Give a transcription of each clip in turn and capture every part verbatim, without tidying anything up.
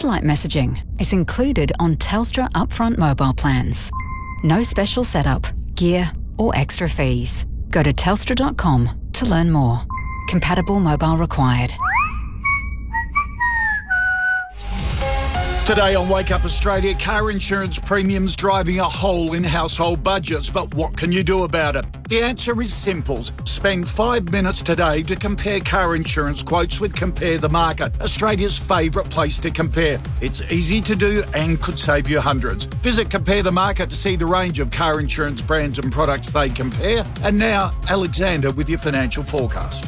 satellite messaging is included on Telstra upfront mobile plans. No special setup, gear or extra fees. Go to telstra dot com to learn more. Compatible mobile required. Today on Wake Up Australia, car insurance premiums driving a hole in household budgets. But what can you do about it? The answer is simple. Spend five minutes today to compare car insurance quotes with Compare the Market, Australia's favourite place to compare. It's easy to do and could save you hundreds. Visit Compare the Market to see the range of car insurance brands and products they compare. And now, Alexander with your financial forecast.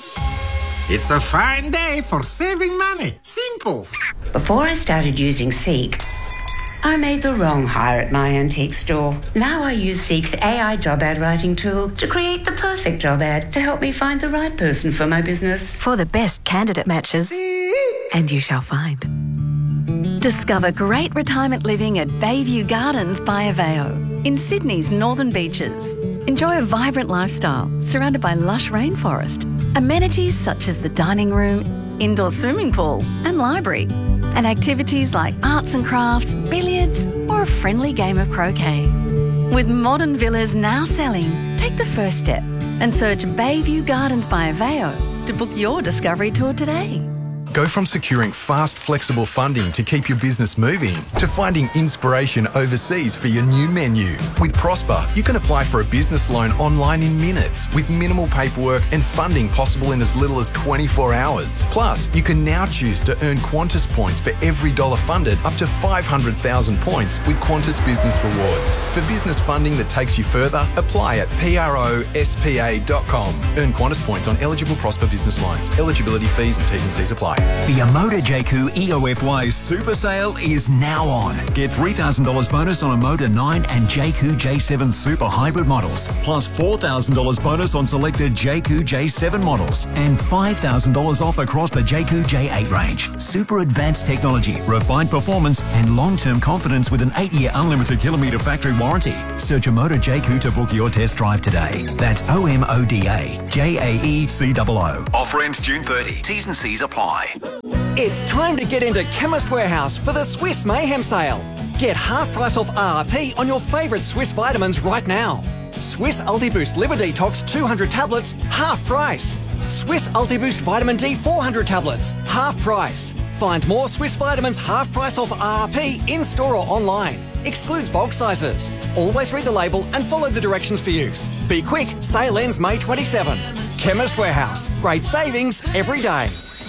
It's a fine day for saving money. Simples. Before I started using Seek, I made the wrong hire at my antique store. Now I use Seek's A I job ad writing tool to create the perfect job ad to help me find the right person for my business. For the best candidate matches. And you shall find. Discover great retirement living at Bayview Gardens by Aveo in Sydney's Northern Beaches. Enjoy a vibrant lifestyle surrounded by lush rainforest, amenities such as the dining room, indoor swimming pool and library, and activities like arts and crafts, billiards or a friendly game of croquet. With modern villas now selling, take the first step and search Bayview Gardens by Aveo to book your discovery tour today. Go from securing fast, flexible funding to keep your business moving to finding inspiration overseas for your new menu. With Prosper, you can apply for a business loan online in minutes with minimal paperwork and funding possible in as little as twenty-four hours. Plus, you can now choose to earn Qantas points for every dollar funded up to five hundred thousand points with Qantas Business Rewards. For business funding that takes you further, apply at prospa dot com. Earn Qantas points on eligible Prosper business loans. Eligibility fees and T's and C's apply. The Amoda J Q E O F Y Super Sale is now on. Get three thousand dollars bonus on Amoda nine and J Q J seven Super Hybrid models, plus four thousand dollars bonus on selected J Q J seven models, and five thousand dollars off across the J Q J eight range. Super advanced technology, refined performance, and long-term confidence with an eight-year unlimited kilometre factory warranty. Search Amoda J Q to book your test drive today. That's O M O D A J A E C O O. Offer ends June thirtieth. T's and C's apply. It's time to get into Chemist Warehouse for the Swiss Mayhem sale. Get half price off R R P on your favourite Swiss vitamins right now. Swiss Ultiboost Liver Detox two hundred tablets, half price. Swiss Ultiboost Vitamin D four hundred tablets, half price. Find more Swiss vitamins half price off R R P in-store or online. Excludes bulk sizes. Always read the label and follow the directions for use. Be quick, sale ends May twenty-seventh. Chemist Warehouse. Great savings every day.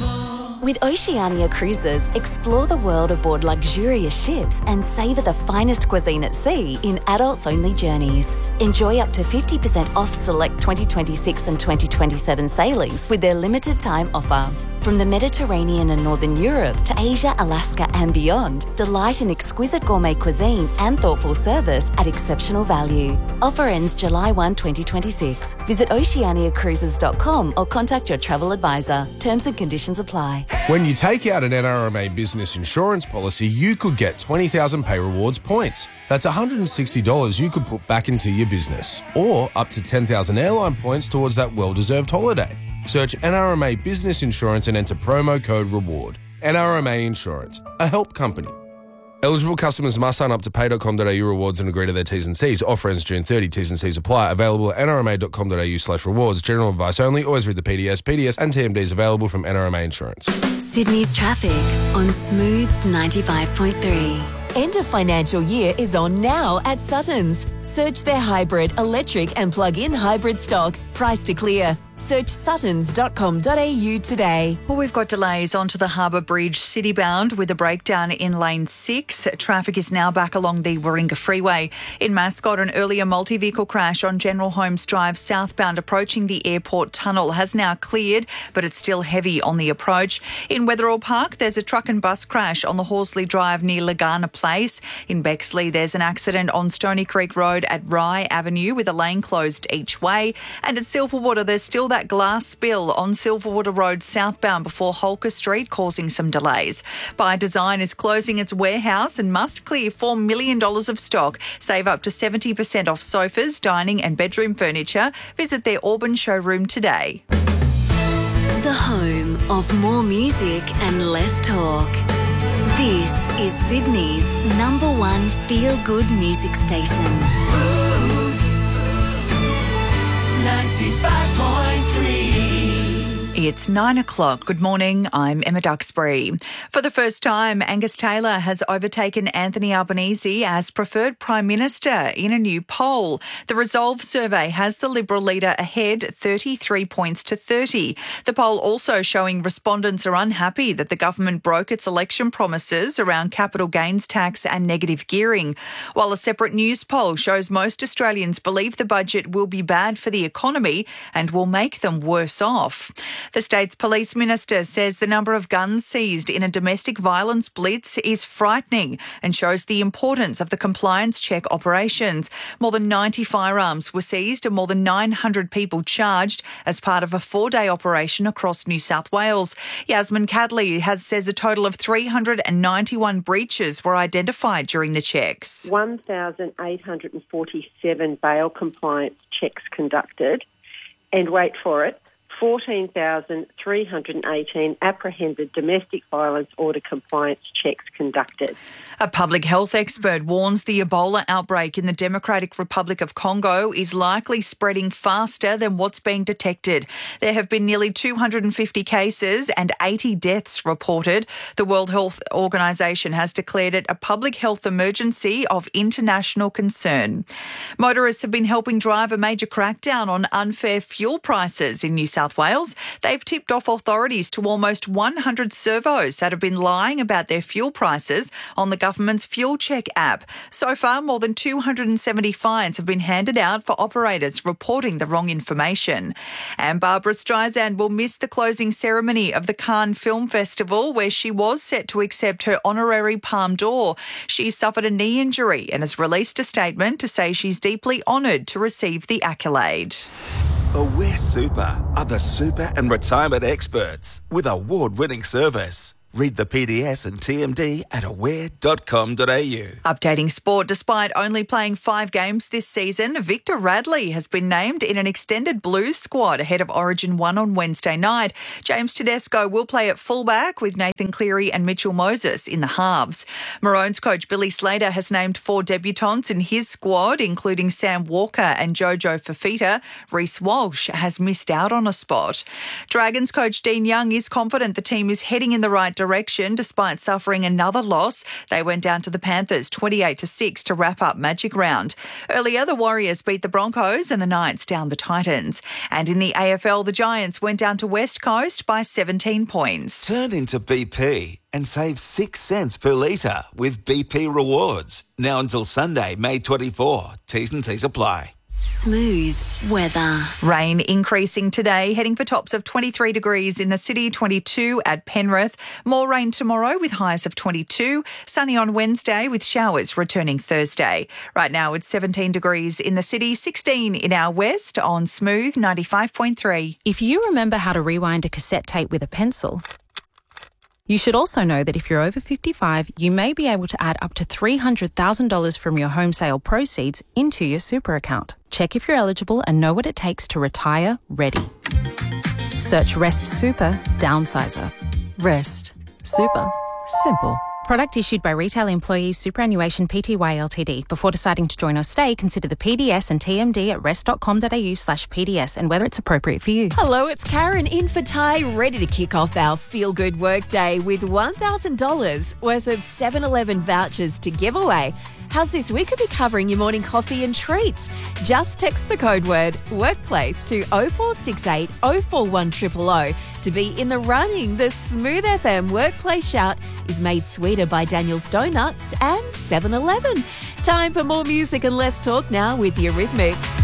With Oceania Cruises, explore the world aboard luxurious ships and savour the finest cuisine at sea in adults-only journeys. Enjoy up to fifty percent off select twenty twenty-six and twenty twenty-seven sailings with their limited time offer. From the Mediterranean and Northern Europe to Asia, Alaska and beyond, delight in exquisite gourmet cuisine and thoughtful service at exceptional value. Offer ends July first, twenty twenty-six. Visit oceania cruises dot com or contact your travel advisor. Terms and conditions apply. When you take out an N R M A business insurance policy, you could get twenty thousand Pay Rewards points. That's one hundred sixty dollars you could put back into your business. Or up to ten thousand airline points towards that well-deserved holiday. Search N R M A Business Insurance and enter promo code REWARD. N R M A Insurance, a help company. Eligible customers must sign up to pay dot com dot a u rewards and agree to their T's and C's. Offer ends June thirtieth. T's and C's apply. Available at n r m a dot com dot a u slash rewards. General advice only. Always read the P D S. P D S and T M Ds available from N R M A Insurance. Sydney's traffic on Smooth ninety-five point three. End of financial year is on now at Suttons. Search their hybrid, electric and plug-in hybrid stock. Price to clear. Search suttons dot com dot a u today. Well, we've got delays onto the Harbour Bridge citybound with a breakdown in lane six. Traffic is now back along the Warringah Freeway. In Mascot, an earlier multi-vehicle crash on General Holmes Drive southbound approaching the airport tunnel has now cleared, but it's still heavy on the approach. In Wetherill Park, there's a truck and bus crash on the Horsley Drive near Lagana Place. In Bexley, there's an accident on Stony Creek Road at Rye Avenue with a lane closed each way. And at Silverwater, there's still that glass spill on Silverwater Road southbound before Holker Street, causing some delays. By Design is closing its warehouse and must clear four million dollars of stock. Save up to seventy percent off sofas, dining and bedroom furniture. Visit their Auburn showroom today. The home of more music and less talk. This is Sydney's number one feel-good music station. Smooth ninety-five point three. It's nine o'clock. Good morning. I'm Emma Duxbury. For the first time, Angus Taylor has overtaken Anthony Albanese as preferred Prime Minister in a new poll. The Resolve survey has the Liberal leader ahead thirty-three points to thirty. The poll also showing respondents are unhappy that the government broke its election promises around capital gains tax and negative gearing, while a separate news poll shows most Australians believe the budget will be bad for the economy and will make them worse off. The state's police minister says the number of guns seized in a domestic violence blitz is frightening and shows the importance of the compliance check operations. More than ninety firearms were seized and more than nine hundred people charged as part of a four-day operation across New South Wales. Yasmin Cadley has says a total of three hundred ninety-one breaches were identified during the checks. one thousand eight hundred forty-seven bail compliance checks conducted, and wait for it, fourteen thousand three hundred eighteen apprehended domestic violence order compliance checks conducted. A public health expert warns the Ebola outbreak in the Democratic Republic of Congo is likely spreading faster than what's being detected. There have been nearly two hundred fifty cases and eighty deaths reported. The World Health Organization has declared it a public health emergency of international concern. Motorists have been helping drive a major crackdown on unfair fuel prices in New South Wales. They've tipped off authorities to almost one hundred servos that have been lying about their fuel prices on the government's Fuel Check app. So far, more than two hundred seventy fines have been handed out for operators reporting the wrong information. And Barbara Streisand will miss the closing ceremony of the Cannes Film Festival, where she was set to accept her honorary Palme d'Or. She suffered a knee injury and has released a statement to say she's deeply honoured to receive the accolade. Aware Super are the super and retirement experts with award-winning service. Read the P D S and T M D at aware dot com dot a u. Updating sport, despite only playing five games this season, Victor Radley has been named in an extended Blues squad ahead of Origin one on Wednesday night. James Tedesco will play at fullback with Nathan Cleary and Mitchell Moses in the halves. Maroons coach Billy Slater has named four debutants in his squad, including Sam Walker and Jojo Fafita. Reece Walsh has missed out on a spot. Dragons coach Dean Young is confident the team is heading in the right direction. Direction despite suffering another loss. They went down to the Panthers twenty-eight to six to wrap up Magic Round. Earlier, the Warriors beat the Broncos and the Knights down the Titans. And in the A F L, the Giants went down to West Coast by seventeen points. Turn into B P and save six cents per litre with B P Rewards. Now until Sunday, May twenty-fourth. T's and T's apply. Smooth weather. Rain increasing today, heading for tops of twenty-three degrees in the city, twenty-two at Penrith. More rain tomorrow with highs of twenty-two. Sunny on Wednesday with showers returning Thursday. Right now it's seventeen degrees in the city, sixteen in our west on Smooth ninety-five point three. If you remember how to rewind a cassette tape with a pencil, you should also know that if you're over fifty-five, you may be able to add up to three hundred thousand dollars from your home sale proceeds into your super account. Check if you're eligible and know what it takes to retire ready. Search Rest Super Downsizer. Rest Super Simple. Product issued by Retail Employees Superannuation Pty Ltd. Before deciding to join or stay, consider the P D S and T M D at rest dot com dot a u slash P D S and whether it's appropriate for you. Hello, it's Karen in for Ty, ready to kick off our feel-good work day with one thousand dollars worth of seven eleven vouchers to give away. How's this? We could be covering your morning coffee and treats. Just text the code word workplace to oh four six eight, oh four one zero zero zero to be in the running. The Smooth F M Workplace Shout is made sweeter by Daniel's Donuts and seven eleven. Time for more music and less talk now with Eurythmics.